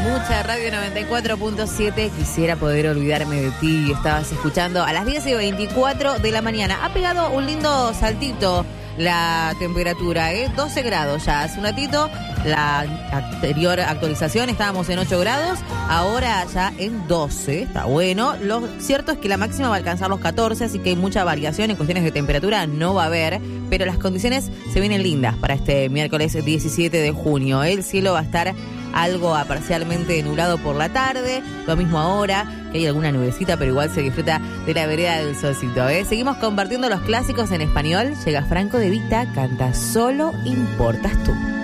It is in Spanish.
Mucha Radio 94.7. Quisiera poder olvidarme de ti. Estabas escuchando a las 10:24 de la mañana. Ha pegado un lindo saltito la temperatura, 12 grados ya. Hace un ratito, la anterior actualización, estábamos en 8 grados. Ahora ya en 12. Está bueno. Lo cierto es que la máxima va a alcanzar los 14, así que hay mucha variación en cuestiones de temperatura. No va a haber, pero las condiciones se vienen lindas para este miércoles 17 de junio. El cielo va a estar algo parcialmente nublado por la tarde, lo mismo ahora, que hay alguna nubecita, pero igual se disfruta de la vereda del solcito. Seguimos compartiendo los clásicos en español. Llega Franco De Vita, canta Solo Importas Tú.